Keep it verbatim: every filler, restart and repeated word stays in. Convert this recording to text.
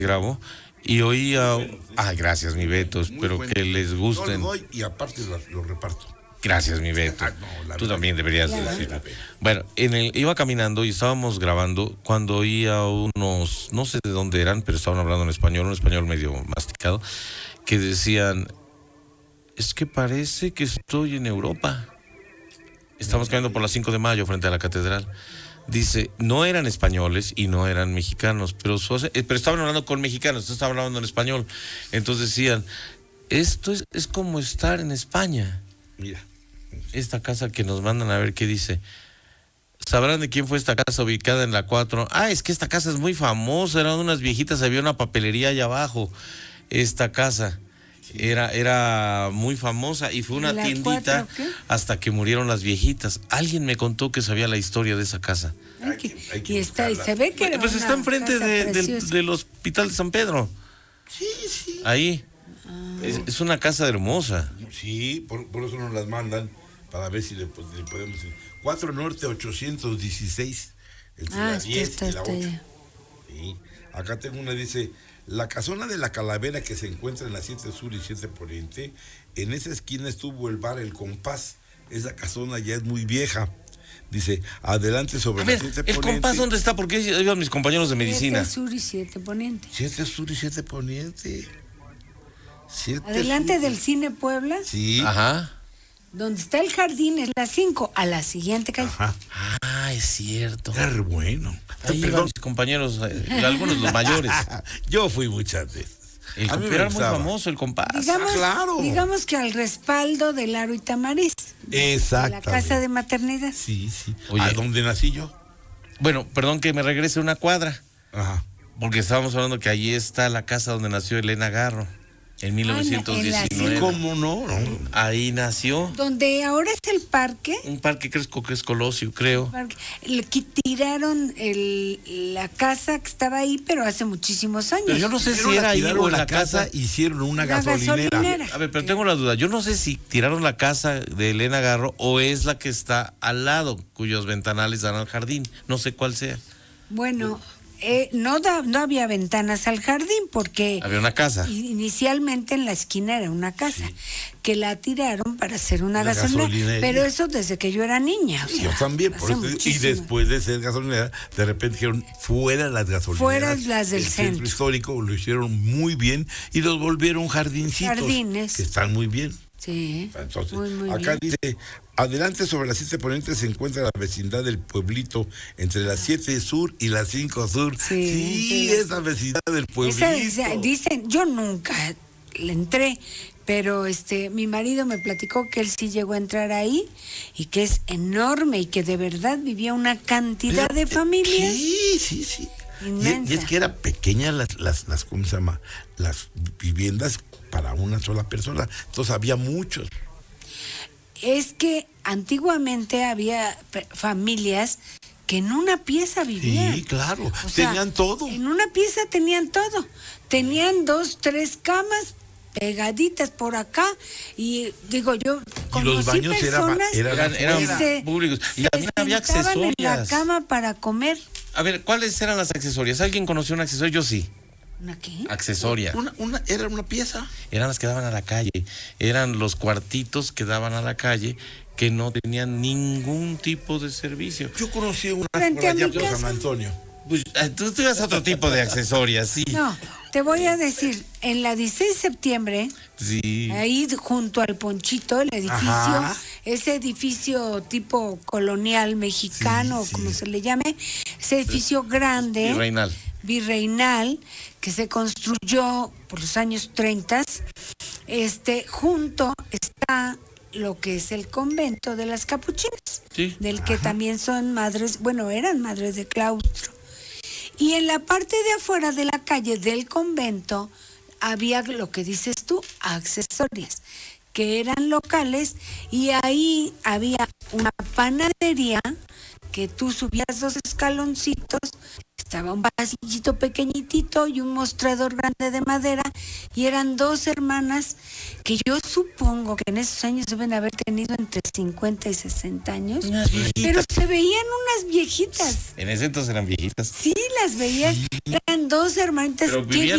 grabo y oía... Ah, gracias, mi Beto, espero bueno. que les gusten. Yo lo doy y aparte lo, lo reparto. Gracias, mi Beto. Ah, no, la Tú verdad. también deberías Claro. decirlo. Bueno, en el, iba caminando y estábamos grabando cuando oía unos, no sé de dónde eran, pero estaban hablando en español, un español medio masticado, que decían, es que parece que estoy en Europa. Estamos caminando por la cinco de mayo frente a la catedral. Dice, no eran españoles y no eran mexicanos, pero, su, eh, pero estaban hablando con mexicanos, estaban hablando en español. Entonces decían, esto es, es como estar en España. Mira. Esta casa que nos mandan a ver qué dice. ¿Sabrán de quién fue esta casa ubicada en la cuatro? Ah, es que esta casa es muy famosa, eran unas viejitas, había una papelería allá abajo. Esta casa era, era muy famosa y fue una ¿La tiendita cuatro, qué? hasta que murieron las viejitas. Alguien me contó que sabía la historia de esa casa. Ay, que- hay que y está, y buscarla. se ve que era Pues una está enfrente casa de- del, preciosa. del hospital de San Pedro. Sí, sí. Ahí. Ah. Es, es una casa hermosa. Sí, por, por eso nos las mandan para ver si le, pues, le podemos... cuatro Norte ochocientos dieciséis, entre Ah, la está, diez está, y la está ocho. ya. Sí. Acá tengo una, dice, la casona de la Calavera que se encuentra en la siete Sur y siete Poniente, en esa esquina estuvo el bar El Compás. Esa casona ya es muy vieja. Dice, adelante sobre A la ver, siete ¿el Poniente. compás dónde está? Porque iban mis compañeros de medicina. Siete sur y siete poniente. siete Sur y siete Poniente. siete Adelante Sur. del Cine Puebla, Sí. Ajá. donde está el jardín, es la cinco, a la siguiente calle. Ajá. Ah, es cierto. Era re bueno. Ahí iban Perdón. mis compañeros, eh, algunos los mayores. Yo fui muchas veces. El A mí compás me era muy gustaba. famoso, el compás. Digamos, Ah, claro. digamos que al respaldo del Aro y Tamariz, Exacto. la casa de maternidad. Sí, sí. Oye. ¿A dónde nací yo? Bueno, perdón que me regrese una cuadra, Ajá. porque estábamos hablando que allí está la casa donde nació Elena Garro, en mil novecientos diecinueve. Sí, ¿Cómo no? No. Ahí nació. Donde ahora es el parque, Un parque que es, que es Colosio, creo. parque, le qui- tiraron el, la casa que estaba ahí, pero hace muchísimos años. Pero yo no sé Primero si la era ahí tiraron o en la casa. hicieron una La gasolinera. gasolinera. A ver, pero tengo la duda. Yo no sé si tiraron la casa de Elena Garro o es la que está al lado, cuyos ventanales dan al jardín. No sé cuál sea. Bueno, eh, no, da- no había ventanas al jardín porque Había una casa. inicialmente en la esquina era una casa que la tiraron para hacer una La gasolinera, gasolinera. pero eso desde que yo era niña. o sea, Yo también, por hace eso- y muchísimo. después de ser gasolinera, de repente dijeron, fuera las gasolineras. Fuera las del El centro centro. histórico lo hicieron muy bien y los volvieron jardincitos. Jardines. Que están muy bien. Sí, Entonces, muy, muy acá bien. dice, adelante sobre la siete Poniente se encuentra la vecindad del pueblito entre la siete Sur y la cinco Sur. Sí, Sí, sí, esa vecindad del pueblito. Esa- esa- dicen, yo nunca le entré, pero este mi marido me platicó que él sí llegó a entrar ahí y que es enorme y que de verdad vivía una cantidad Pero, de eh, familias. Sí, sí, sí. Y, Inmensa. y es que eran pequeñas las, las, las, ¿cómo se llama? Las viviendas para una sola persona. Entonces había muchos. Es que antiguamente había pe- familias que en una pieza vivían. Sí, claro. O sea, Tenían todo. En una pieza tenían todo. Tenían dos, tres camas pegaditas por acá y digo yo Y los conocí baños eran, personas eran, Eran- eran que se- públicos. Y se también había sentaban en la accesorias. cama para comer. A ver, ¿cuáles eran las accesorias? ¿Alguien conoció un accesorio? Yo sí. ¿Una qué? Accesoria. una, una, era una pieza. Eran las que daban a la calle. Eran los cuartitos que daban a la calle que no tenían ningún tipo de servicio. Yo conocí una por Frente a allá mi por casa. San Antonio. Pues, ah, tú te vas a otro tipo de accesorias, sí. No, te voy a decir, en la dieciséis de septiembre, Sí. ahí junto al Ponchito, el edificio, Ajá. ese edificio tipo colonial mexicano, Sí, sí. como se le llame, ese edificio grande, Virreinal. virreinal, que se construyó por los años treinta, este, junto está lo que es el convento de las capuchinas, Sí. del que también son madres, bueno, eran madres de claustro. Y en la parte de afuera de la calle del convento había lo que dices tú, accesorias, que eran locales, y ahí había una panadería que tú subías dos escaloncitos, estaba un pasillito pequeñitito y un mostrador grande de madera, y eran dos hermanas que yo supongo que en esos años deben haber tenido entre cincuenta y sesenta años, Unas viejitas. pero se veían unas viejitas. En ese entonces eran viejitas. Sí, las veías, eran dos hermanitas Pero vivían